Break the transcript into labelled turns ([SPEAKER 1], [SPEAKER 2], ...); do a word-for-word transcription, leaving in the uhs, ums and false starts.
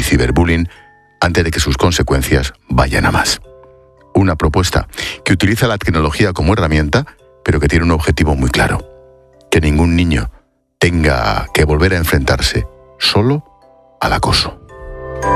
[SPEAKER 1] ciberbullying antes de que sus consecuencias vayan a más. Una propuesta que utiliza la tecnología como herramienta, pero que tiene un objetivo muy claro: que ningún niño tenga que volver a enfrentarse solo al acoso.